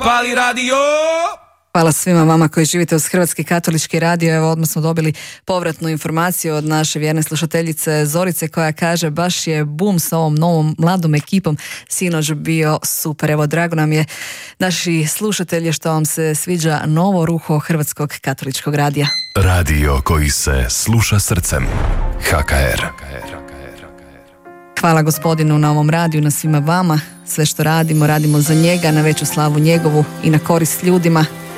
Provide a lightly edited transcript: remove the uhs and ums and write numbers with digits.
Pali radio! Hvala svima vama koji živite uz Hrvatski katolički radio. Evo, odmah smo dobili povratnu informaciju od naše vjerne slušateljice Zorice koja kaže baš je bum sa ovom novom mladom ekipom sinoć bio super. Evo, drago nam je naši slušatelji što vam se sviđa novo ruho Hrvatskog katoličkog radija. Radio koji se sluša srcem. HKR. Hvala Gospodinu na ovom radiju, na svima vama. Sve što radimo za njega, na veću slavu njegovu i na korist ljudima.